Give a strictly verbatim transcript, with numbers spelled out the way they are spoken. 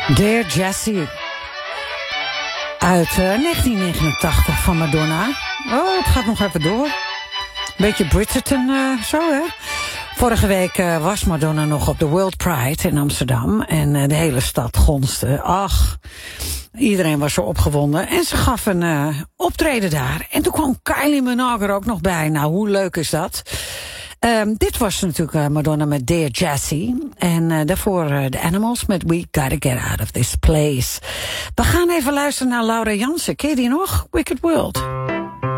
Dear Jessie. Uit uh, negentien negenentachtig van Madonna. Oh, het gaat nog even door. Beetje Bridgerton, uh, zo hè. Vorige week uh, was Madonna nog op de World Pride in Amsterdam. En uh, de hele stad gonste. Ach, iedereen was zo opgewonden. En ze gaf een uh, optreden daar. En toen kwam Kylie Minogue er ook nog bij. Nou, hoe leuk is dat? Um, dit was natuurlijk uh, Madonna met Dear Jessie. En uh, daarvoor uh, The Animals met We Gotta Get Out of This Place. We gaan even luisteren naar Laura Jansen. Ken je die nog? Wicked World.